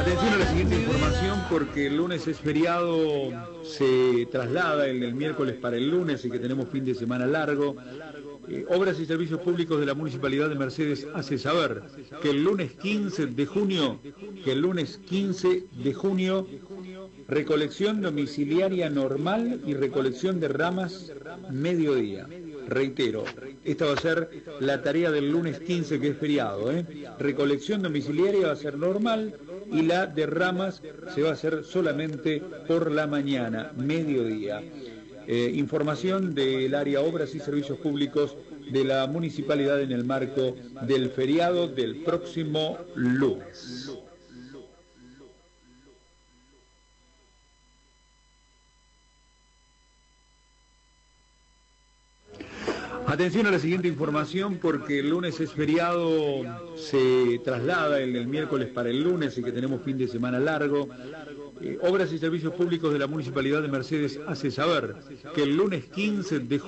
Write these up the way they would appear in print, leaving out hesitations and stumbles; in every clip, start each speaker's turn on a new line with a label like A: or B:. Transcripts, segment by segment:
A: Atención a la siguiente información porque el lunes es feriado, se traslada el miércoles para el lunes y que tenemos fin de semana largo. Obras y Servicios Públicos de la Municipalidad de Mercedes hace saber que el lunes 15 de junio, recolección domiciliaria normal y recolección de ramas mediodía. Reitero, esta va a ser la tarea del lunes 15, que es feriado, Recolección domiciliaria va a ser normal y la de ramas se va a hacer solamente por la mañana, mediodía. Información del área Obras y Servicios Públicos de la Municipalidad en el marco del feriado del próximo lunes. Atención a la siguiente información porque el lunes es feriado, se traslada el miércoles para el lunes y que tenemos fin de semana largo. Obras y Servicios Públicos de la Municipalidad de Mercedes hace saber que el lunes 15 de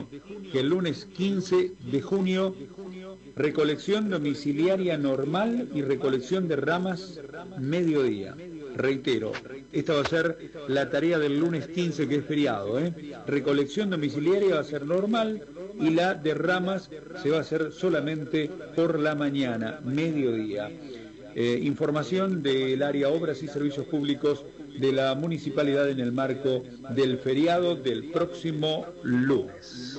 A: junio, recolección domiciliaria normal y recolección de ramas mediodía. Reitero, esta va a ser la tarea del lunes 15, que es feriado, Recolección domiciliaria va a ser normal y la de ramas se va a hacer solamente por la mañana, mediodía. Información del área Obras y Servicios Públicos de la Municipalidad en el marco del feriado del próximo lunes.